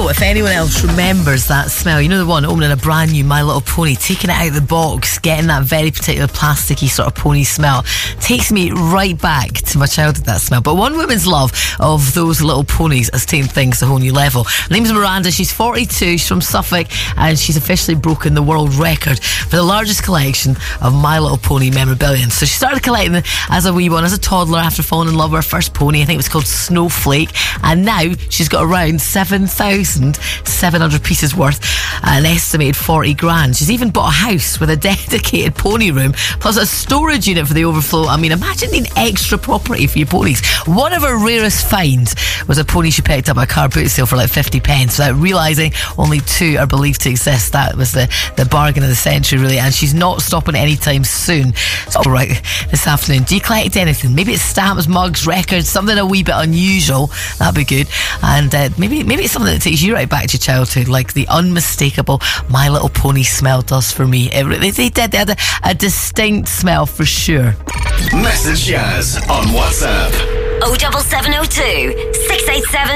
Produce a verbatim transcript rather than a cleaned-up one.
know if anyone else remembers that smell. You know the one opening a brand new My Little Pony, taking it out of the box, getting that very particular plasticky sort of pony smell. Takes me right back to my childhood, that smell. But one woman's love of those little ponies has taken things to a whole new level. Her name's Miranda. She's forty-two. She's from Suffolk, and she's officially broken the world record for the largest collection of My Little Pony memorabilia. So she started collecting them as a wee one, as a toddler, after falling in love with her first pony. I think it was called Snowflake, and now she's got around seven thousand seven hundred pieces worth, an estimated forty grand. She's even bought a house with a dedicated pony room plus a storage unit for the overflow. I mean, imagine needing extra property for your ponies. One of her rarest finds was a pony she picked up at a car boot sale for like fifty pence without realising only two are believed to exist. That was the, the bargain of the century, really, and she's not stopping anytime soon. So, all right, this afternoon, do you collect anything? Maybe it's stamps, mugs, records, something a wee bit unusual. That'd be good. And uh, maybe maybe it's something that takes you right back to your childhood, like the unmistakable My Little Pony smell does for me. It, they, they did. They had a, a distinct smell for sure. Message Jazz on WhatsApp. oh seven seven oh two, six eight seven